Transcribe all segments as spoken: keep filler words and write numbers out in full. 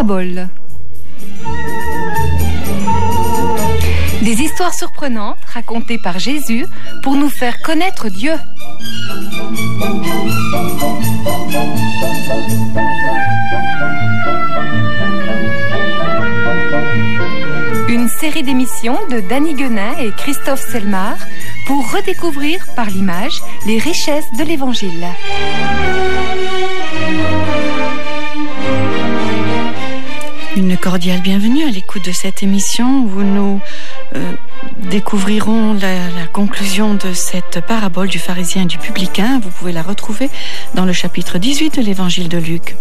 Parabole. Des histoires surprenantes racontées par Jésus pour nous faire connaître Dieu. Une série d'émissions de Danny Guenin et Christophe Selmar pour redécouvrir par l'image les richesses de l'Évangile. Une cordiale bienvenue à l'écoute de cette émission où nous euh, découvrirons la, la conclusion de cette parabole du pharisien et du publicain. Vous pouvez la retrouver dans le chapitre dix-huit de l'Évangile de Luc.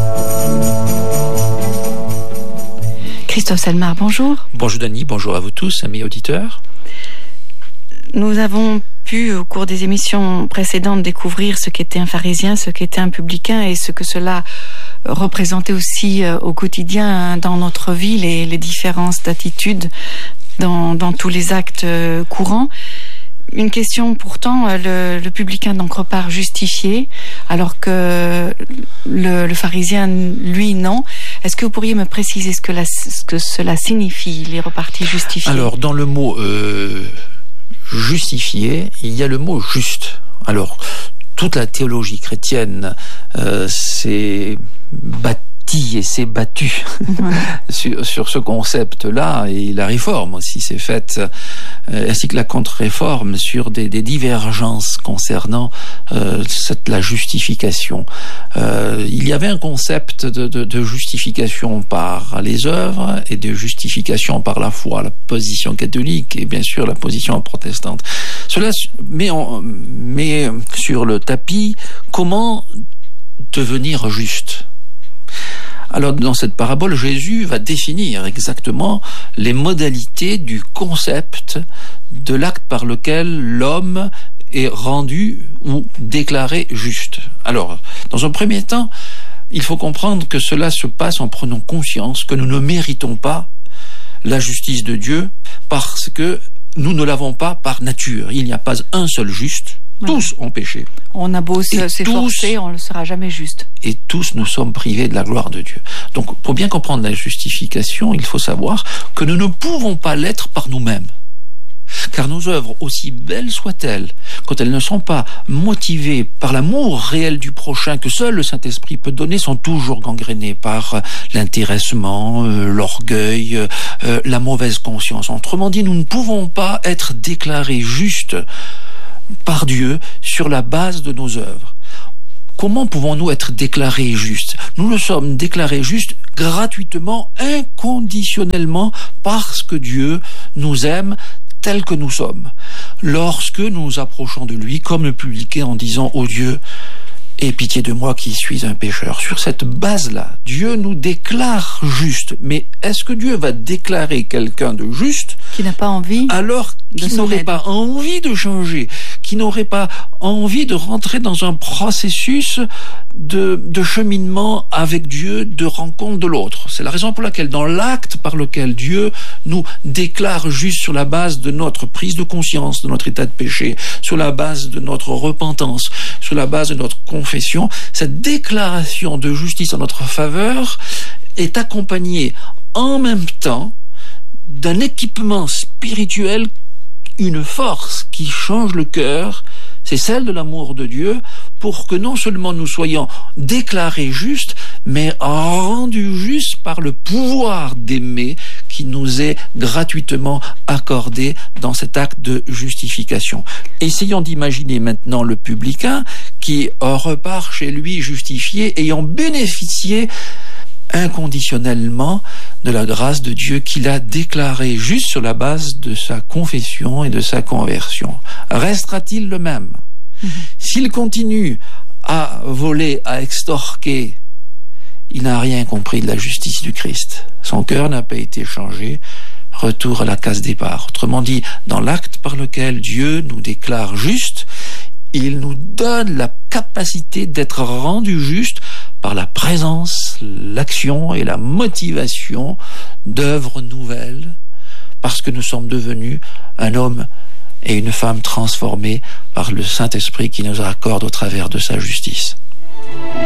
Christophe Selmar, bonjour. Bonjour Dany, bonjour à vous tous, amis auditeurs. Nous avons pu, au cours des émissions précédentes, découvrir ce qu'était un pharisien, ce qu'était un publicain et ce que cela représentait aussi euh, au quotidien dans notre vie, les, les différences d'attitude dans, dans tous les actes euh, courants. Une question pourtant, le, le publicain donc repart justifié, alors que le, le pharisien, lui, non. Est-ce que vous pourriez me préciser ce que, la, ce que cela signifie, les repartis justifiés? Alors, dans le mot euh, justifié, il y a le mot juste. Alors, toute la théologie chrétienne euh, s'est bâtie et s'est battue ouais. sur, sur ce concept-là, et la réforme aussi s'est faite, euh, ainsi que la contre-réforme, sur des, des divergences concernant euh, cette, la justification. Euh, il y avait un concept de, de, de justification par les œuvres et de justification par la foi, la position catholique et bien sûr la position protestante. Cela met, en, met sur le tapis comment devenir juste. Alors, dans cette parabole, Jésus va définir exactement les modalités du concept de l'acte par lequel l'homme est rendu ou déclaré juste. Alors, dans un premier temps, il faut comprendre que cela se passe en prenant conscience que nous ne méritons pas la justice de Dieu parce que nous ne l'avons pas par nature. Il n'y a pas un seul juste. Ouais. Tous ont péché. On a beau et s'efforcer, tous, on ne sera jamais juste. Et tous nous sommes privés de la gloire de Dieu. Donc, pour bien comprendre la justification, il faut savoir que nous ne pouvons pas l'être par nous-mêmes. Car nos œuvres, aussi belles soient-elles, quand elles ne sont pas motivées par l'amour réel du prochain que seul le Saint-Esprit peut donner, sont toujours gangrénées par l'intéressement, euh, l'orgueil, euh, la mauvaise conscience. Autrement dit, nous ne pouvons pas être déclarés justes par Dieu sur la base de nos œuvres. Comment pouvons-nous être déclarés justes? Nous le sommes déclarés justes gratuitement, inconditionnellement, parce que Dieu nous aime tels que nous sommes. Lorsque nous nous approchons de lui, comme le publicain, en disant « Ô Dieu, aie pitié de moi qui suis un pécheur ». Sur cette base-là, Dieu nous déclare juste. Mais est-ce que Dieu va déclarer quelqu'un de juste qui n'a pas envie alors qu'il n'aurait pas envie de changer, qui n'aurait pas envie de rentrer dans un processus de, de cheminement avec Dieu, de rencontre de l'autre? C'est la raison pour laquelle dans l'acte par lequel Dieu nous déclare juste sur la base de notre prise de conscience de notre état de péché, sur la base de notre repentance, sur la base de notre confession, cette déclaration de justice en notre faveur est accompagnée en même temps d'un équipement spirituel, une force qui change le cœur, c'est celle de l'amour de Dieu, pour que non seulement nous soyons déclarés justes, mais rendus justes par le pouvoir d'aimer qui nous est gratuitement accordé dans cet acte de justification. Essayons d'imaginer maintenant le publicain qui repart chez lui justifié, ayant bénéficié inconditionnellement de la grâce de Dieu qu'il a déclarée juste sur la base de sa confession et de sa conversion. Restera-t-il le même? Mm-hmm. S'il continue à voler, à extorquer, il n'a rien compris de la justice du Christ. Son cœur n'a pas été changé. Retour à la case départ. Autrement dit, dans l'acte par lequel Dieu nous déclare justes, il nous donne la capacité d'être rendus justes par la présence, l'action et la motivation d'œuvres nouvelles, parce que nous sommes devenus un homme et une femme transformés par le Saint-Esprit qui nous accorde au travers de sa justice.